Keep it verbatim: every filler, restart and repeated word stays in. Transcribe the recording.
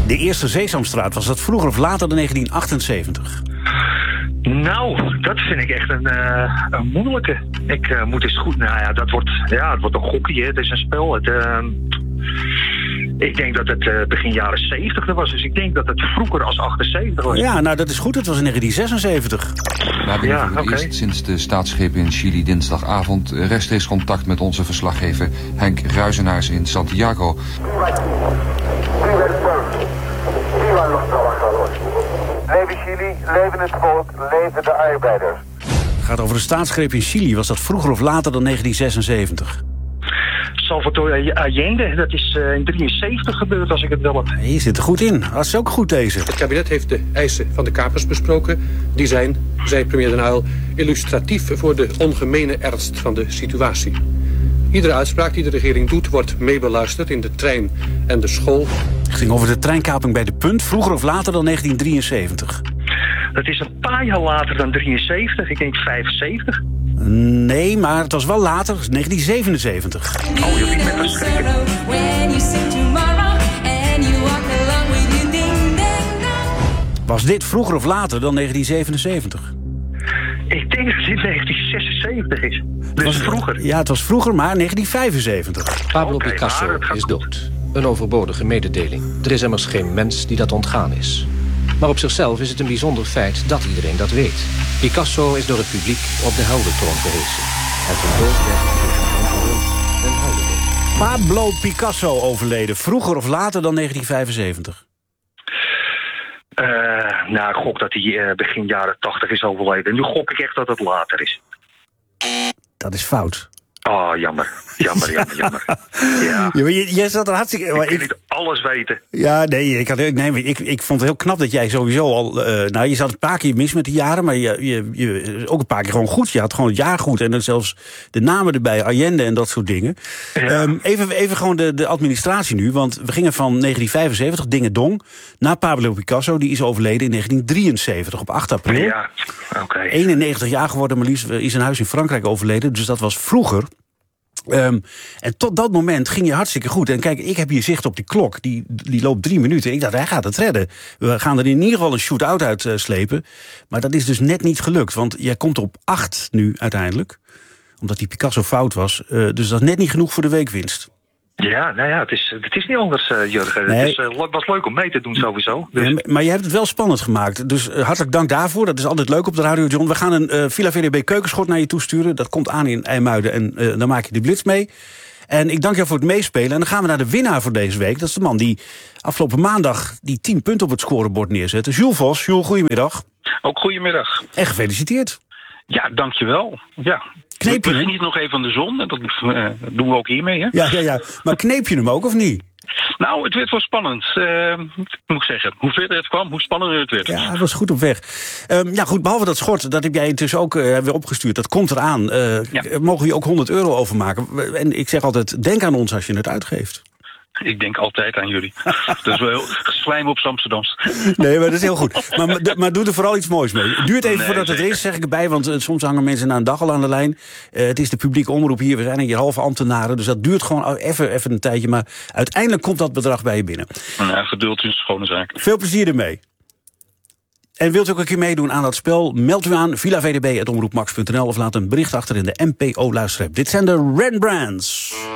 De eerste Sesamstraat, was dat vroeger of later dan negentien achtenzeventig? Nou, dat vind ik echt een, uh, een moeilijke. Ik uh, moet eens goed... Nou ja, dat wordt, ja, het wordt een gokkie, hè. Het is een spel. Het, uh, ik denk dat het uh, begin jaren zeventig was. Dus ik denk dat het vroeger als achtenzeventig was. Ja, nou dat is goed. Het was in negentien zesenzeventig. We hebben ja, voor het okay. eerst sinds de staatsgreep in Chili dinsdagavond rechtstreeks contact met onze verslaggever Henk Ruizenaars in Santiago. Leven Chili, leven het volk, leven de arbeiders. Het gaat over de staatsgreep in Chili. Was dat vroeger of later dan negentien zesenzeventig? Salvatore Allende, dat is uh, in drieënzeventig gebeurd als ik het wel heb. Je zit er goed in. Dat is ook goed deze. Het kabinet heeft de eisen van de kapers besproken. Die zijn, zei premier Den Uyl, illustratief voor de ongemene ernst van de situatie. Iedere uitspraak die de regering doet, wordt meebeluisterd in de trein en de school. Het ging over de treinkaping bij De Punt, vroeger of later dan negentien drieënzeventig. Dat is een paar jaar later dan drieënzeventig, ik denk vijfenzeventig. Nee, maar het was wel later, negentien zevenenzeventig. Oh, je met verschrikken. Was dit vroeger of later dan negentien zevenenzeventig? Ik denk dat het negentien zesenzeventig is. Dus was, vroeger. Ja, het was vroeger, maar negentien vijfenzeventig. Pablo okay, Picasso is dood. Een overbodige mededeling. Er is immers geen mens die dat ontgaan is. Maar op zichzelf is het een bijzonder feit dat iedereen dat weet. Picasso is door het publiek op de heldentroon verhezen. En toen dood werd een huilendood. Pablo Picasso overleden, vroeger of later dan negentien vijfenzeventig? Uh, nou, ik gok dat hij uh, begin jaren tachtig is overleden. Nu gok ik echt dat het later is. Dat is fout. Oh, jammer. Jammer, jammer, jammer. Ja. Ja, maar jij, jij zat er hartstikke... Ik wil ik, niet alles weten. Ja, nee, ik, had, nee ik, ik vond het heel knap dat jij sowieso al... Uh, nou, je zat een paar keer mis met die jaren, maar je, je, je, ook een paar keer gewoon goed. Je had gewoon het jaar goed en dan zelfs de namen erbij, Allende en dat soort dingen. Ja. Um, even, even gewoon de, de administratie nu, want we gingen van negentien vijfenzeventig, Ding en Dong, naar Pablo Picasso, die is overleden in negentien drieënzeventig, op acht april. Ja, oké. Okay. eenennegentig jaar geworden, maar liefst is in huis in Frankrijk overleden, dus dat was vroeger. Um, en tot dat moment ging je hartstikke goed. En kijk, ik heb hier zicht op die klok. Die, die loopt drie minuten. Ik dacht, hij gaat het redden. We gaan er in ieder geval een shoot-out uit uh, slepen. Maar dat is dus net niet gelukt. Want jij komt op acht nu uiteindelijk. Omdat die Picasso fout was. Uh, dus dat is net niet genoeg voor de weekwinst. Ja, nou ja, het is, het is niet anders, uh, Jurgen. Nee. Het is, uh, was leuk om mee te doen sowieso. Dus. Ja, maar je hebt het wel spannend gemaakt. Dus uh, hartelijk dank daarvoor. Dat is altijd leuk op de radio, John. We gaan een uh, Villa V D B keukenschot naar je toesturen. Dat komt aan in IJmuiden en uh, dan maak je de blitz mee. En ik dank jou voor het meespelen. En dan gaan we naar de winnaar voor deze week. Dat is de man die afgelopen maandag die tien punten op het scorebord neerzette. Jules Vos. Jules, goedemiddag. Ook goedemiddag. En gefeliciteerd. Ja, dankjewel. Ja. Kneep je we hem? niet nog even van de zon. En dat uh, doen we ook hiermee, hè? Ja, ja, ja. Maar kneep je hem ook, of niet? Nou, het werd wel spannend. Uh, moet ik zeggen. Hoe verder het kwam, hoe spannender het werd. Ja, het was goed op weg. Um, ja, goed, behalve dat schort, dat heb jij intussen ook uh, weer opgestuurd. Dat komt eraan. Uh, ja. Mogen we je ook honderd euro overmaken? En ik zeg altijd, denk aan ons als je het uitgeeft. Ik denk altijd aan jullie. Dat is wel heel slijm op Amsterdams. Nee, maar dat is heel goed. Maar, maar, maar doe er vooral iets moois mee. Het duurt even nee, voordat het er is, zeg ik erbij. Want uh, soms hangen mensen na een dag al aan de lijn. Uh, het is de publieke omroep hier. We zijn hier halve ambtenaren. Dus dat duurt gewoon even, even een tijdje. Maar uiteindelijk komt dat bedrag bij je binnen. Ja, geduld is een schone zaak. Veel plezier ermee. En wilt u ook een keer meedoen aan dat spel? Meld u aan villa v d b punt omroepmax punt n l of laat een bericht achter in de M P O-luisterapp. Dit zijn de Rembrandts.